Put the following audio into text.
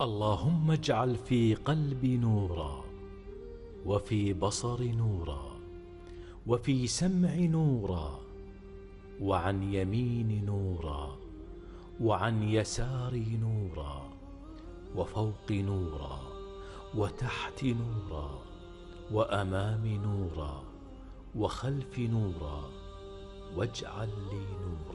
اللهم اجعل في قلبي نورا، وفي بصري نورا، وفي سمعي نورا، وعن يميني نورا، وعن يساري نورا، وفوقي نورا، وتحت نورا، وأمامي نورا، وخلفي نورا، واجعل لي نورا.